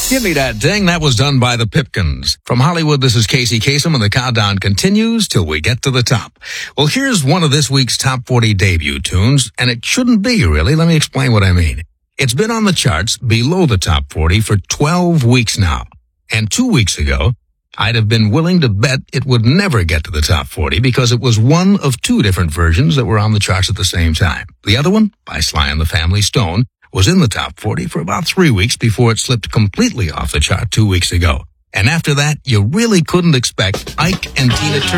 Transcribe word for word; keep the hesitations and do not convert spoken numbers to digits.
Give me that ding. That was done by the Pipkins. From Hollywood, this is Casey Kasem, and the countdown continues till we get to the top. Well, here's one of this week's top forty debut tunes, and it shouldn't be, really. Let me explain what I mean. It's been on the charts below the top forty for twelve weeks now. And two weeks ago, I'd have been willing to bet it would never get to the top forty because it was one of two different versions that were on the charts at the same time. The other one, by Sly and the Family Stone, was in the top forty for about three weeks before it slipped completely off the chart two weeks ago. And after that, you really couldn't expect Ike and Tina Turner